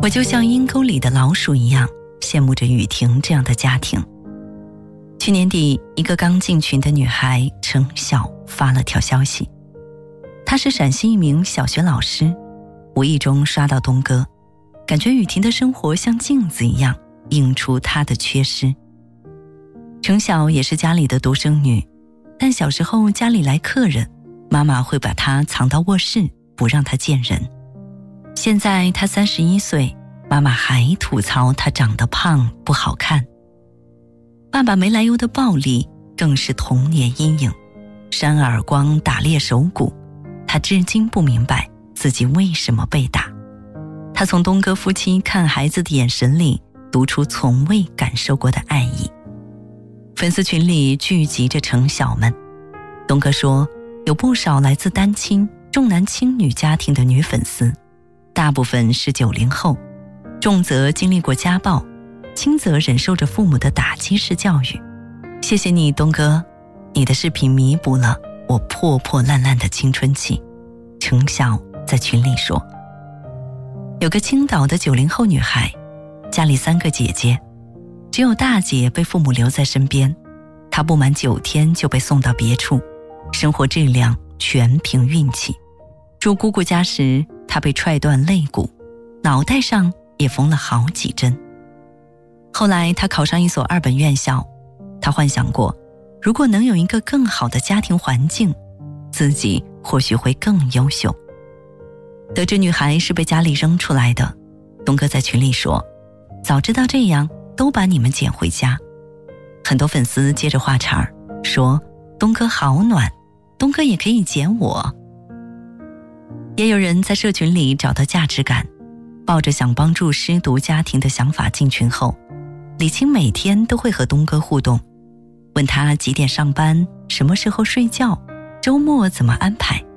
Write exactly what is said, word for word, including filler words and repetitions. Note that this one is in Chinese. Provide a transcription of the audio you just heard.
我就像阴沟里的老鼠一样，羡慕着雨婷这样的家庭。去年底，一个刚进群的女孩程晓发了条消息，她是陕西一名小学老师，无意中刷到东哥，感觉雨婷的生活像镜子一样，映出她的缺失。程晓也是家里的独生女，但小时候家里来客人，妈妈会把她藏到卧室，不让她见人。现在她三十一岁，妈妈还吐槽她长得胖不好看。爸爸没来由的暴力更是童年阴影，扇耳光打裂手骨，她至今不明白自己为什么被打。她从东哥夫妻看孩子的眼神里读出从未感受过的爱意。粉丝群里聚集着程晓们，东哥说有不少来自单亲重男轻女家庭的女粉丝，大部分是九零后，重则经历过家暴，轻则忍受着父母的打击式教育。谢谢你东哥，你的视频弥补了我破破烂烂的青春期。程晓在群里说，有个青岛的九零后女孩，家里三个姐姐，只有大姐被父母留在身边，她不满九天就被送到别处，生活质量全凭运气。住姑姑家时，她被踹断肋骨，脑袋上也缝了好几针。后来她考上一所二本院校，她幻想过，如果能有一个更好的家庭环境，自己或许会更优秀。得知女孩是被家里扔出来的，东哥在群里说，早知道这样，都把你们捡回家。很多粉丝接着话茬儿说，东哥好暖，东哥也可以捡我。也有人在社群里找到价值感，抱着想帮助失独家庭的想法进群后，李青每天都会和东哥互动，问他几点上班，什么时候睡觉，周末怎么安排。